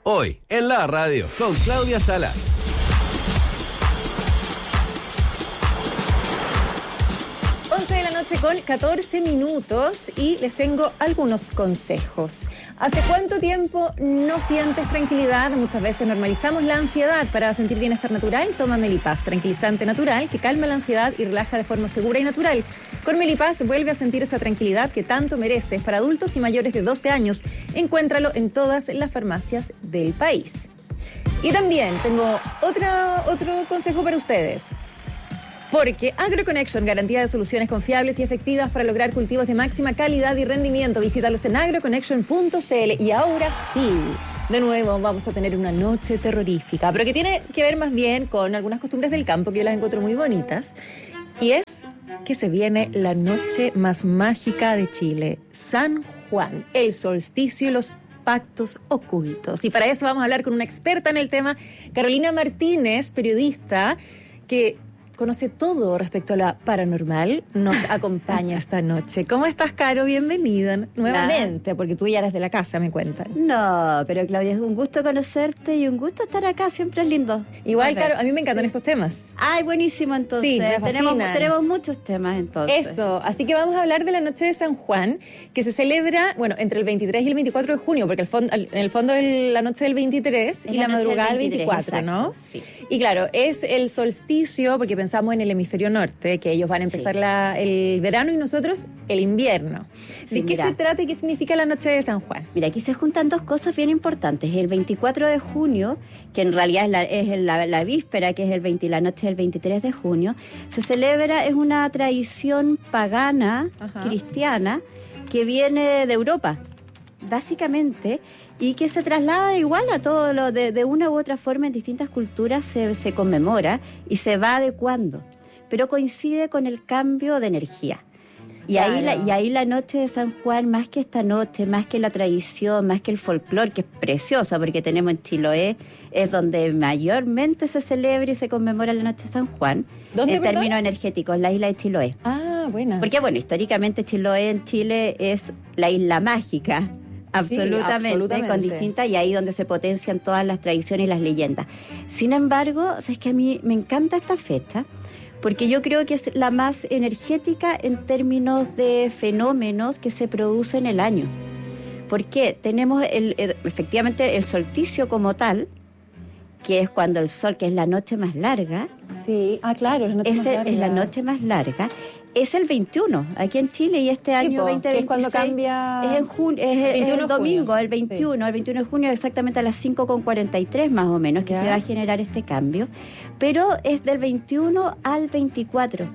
Hoy, en la radio, con Claudia Salas. Con 14 minutos y les tengo algunos consejos. ¿Hace cuánto tiempo no sientes tranquilidad? Muchas veces normalizamos la ansiedad. Para sentir bienestar natural, toma Melipaz, tranquilizante natural que calma la ansiedad y relaja de forma segura y natural. Con Melipaz vuelve a sentir esa tranquilidad que tanto mereces. Para adultos y mayores de 12 años, encuéntralo en todas las farmacias del país. Y también tengo otro consejo para ustedes. Porque AgroConnection, garantía de soluciones confiables y efectivas para lograr cultivos de máxima calidad y rendimiento. Visítalos en agroconnection.cl. Y ahora sí, de nuevo vamos a tener una noche terrorífica, pero que tiene que ver más bien con algunas costumbres del campo que yo las encuentro muy bonitas. Y es que se viene la noche más mágica de Chile, San Juan, el solsticio y los pactos ocultos. Y para eso vamos a hablar con una experta en el tema, Carolina Martínez, periodista que conoce todo respecto a lo paranormal, nos acompaña esta noche. ¿Cómo estás, Caro? Bienvenida nuevamente, porque tú ya eres de la casa, me cuentan. No, pero Claudia, es un gusto conocerte y un gusto estar acá, siempre es lindo. Igual, Caro, a mí me encantan estos temas. Ay, buenísimo, entonces. Sí, me tenemos muchos temas, entonces. Eso, así que vamos a hablar de la noche de San Juan, que se celebra, bueno, entre el 23 y el 24 de junio, porque en el fondo es la noche del 23 y la madrugada del 24, exacto, ¿no? Sí. Y claro, es el solsticio, porque pensamos en el hemisferio norte, que ellos van a empezar el verano y nosotros el invierno. Sí, ¿De qué se trata y qué significa la noche de San Juan? Mira, aquí se juntan dos cosas bien importantes. El 24 de junio, que en realidad es la víspera, que es el 20 y la noche del 23 de junio, se celebra, es una tradición pagana, cristiana, que viene de Europa, básicamente, y que se traslada igual a todo lo de una u otra forma en distintas culturas se conmemora y se va adecuando, pero coincide con el cambio de energía. Y, claro. ahí la noche de San Juan, más que esta noche, más que la tradición, más que el folclore, que es preciosa, porque tenemos en Chiloé, es donde mayormente se celebra y se conmemora la noche de San Juan. ¿Dónde, en términos energéticos, la isla de Chiloé. Ah, buena. Porque, bueno, históricamente Chiloé en Chile es la isla mágica, absolutamente, con distintas, y ahí donde se potencian todas las tradiciones y las leyendas. Sin embargo, es que a mí me encanta esta fecha, porque yo creo que es la más energética en términos de fenómenos que se producen en el año. Porque tenemos efectivamente el solsticio como tal, que es cuando el sol, que es la noche más larga. Sí, claro, la noche más larga. Es la noche más larga. Es el 21, aquí en Chile, y este año 2026 es cuando cambia. Es el domingo, el 21, sí. El 21 de junio, exactamente a las 5:43 más o menos, que se va a generar este cambio. Pero es del 21 al 24.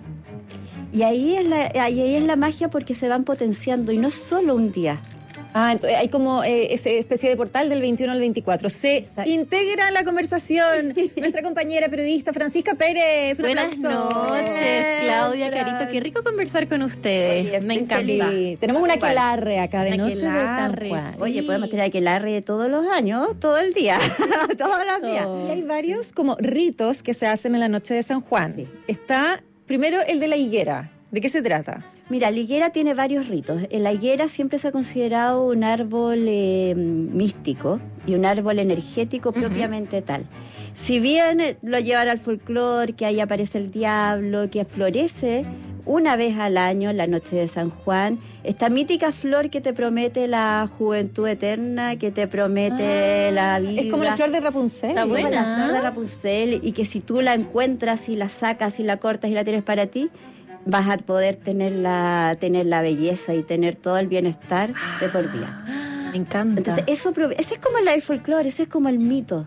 Y ahí es la magia, porque se van potenciando, y no solo un día. Entonces hay como esa especie de portal del 21 al 24. Se integra a la conversación nuestra compañera periodista Francisca Pérez. Buenas noches, Claudia, Carito. Qué rico conversar con ustedes. Oye, me encanta. Sí. Tenemos una aquelarre acá de noche de San Juan. Sí. Oye, podemos tener aquelarre todos los años, todo el día, todos los días. Y hay varios como ritos que se hacen en la noche de San Juan. Sí. Está primero el de la higuera. ¿De qué se trata? Mira, la higuera tiene varios ritos. La higuera siempre se ha considerado un árbol místico y un árbol energético propiamente tal. Si bien lo llevan al folclore, que ahí aparece el diablo, que florece una vez al año, la noche de San Juan, esta mítica flor que te promete la juventud eterna, que te promete la vida. Es como la flor de Rapunzel. Está buena. La flor de Rapunzel, y que si tú la encuentras y la sacas y la cortas y la tienes para ti, vas a poder tener la belleza y tener todo el bienestar de por vida. Me encanta. Entonces, ese es como el folclore, ese es como el mito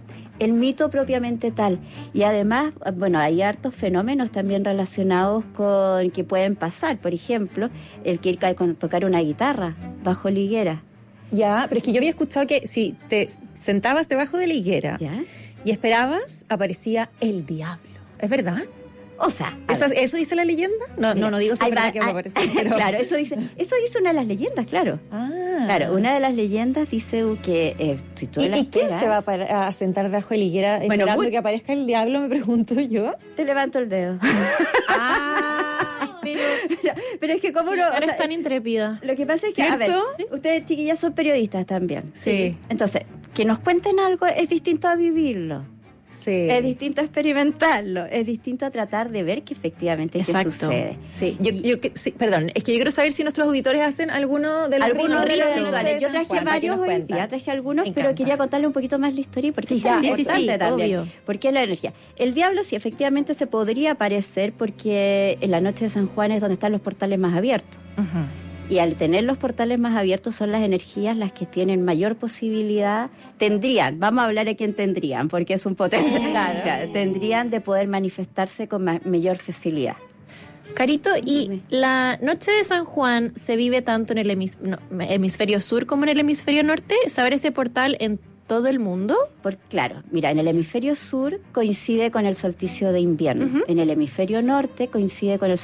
propiamente tal. Y además, bueno, hay hartos fenómenos también relacionados con que pueden pasar. Por ejemplo, el que ir a tocar una guitarra bajo la higuera. Ya, pero es que yo había escuchado que si te sentabas debajo de la higuera y esperabas, aparecía el diablo. ¿Es verdad? O sea, ¿eso dice la leyenda? No digo si es verdad que va a aparecer. Pero... Claro, eso dice una de las leyendas, claro. Claro, una de las leyendas dice que si tú la esperas... ¿Y quién se va a sentar debajo de la higuera esperando que aparezca el diablo, me pregunto yo? Te levanto el dedo. Pero es que como Ahora es tan intrépida. Lo que pasa es que, a ver, ustedes chiquillas son periodistas también. Sí. Entonces, que nos cuenten algo es distinto a vivirlo. Sí. Es distinto a experimentarlo, es distinto a tratar de ver que efectivamente qué sucede. Sí. Perdón, es que yo quiero saber si nuestros auditores hacen alguno de los algunos ritos de los la noche rituales. de Yo San traje Juan, para que varios nos hoy cuenten. día, traje algunos, Me pero encanta. quería contarle un poquito más la historia porque Sí, es sí, importante sí, también. obvio. Porque es la energía. El diablo sí efectivamente se podría aparecer porque en la noche de San Juan es donde están los portales más abiertos. Ujú. Y al tener los portales más abiertos son las energías las que tienen mayor posibilidad, vamos a hablar de quién tendrían, porque es un potencial, Claro. tendrían de poder manifestarse con mayor facilidad. Carito, ¿y Dime. la noche de San Juan se vive tanto en el hemisferio sur como en el hemisferio norte? ¿Saber ese portal en todo el mundo? Claro, mira, en el hemisferio sur coincide con el solsticio de invierno, en el hemisferio norte coincide con el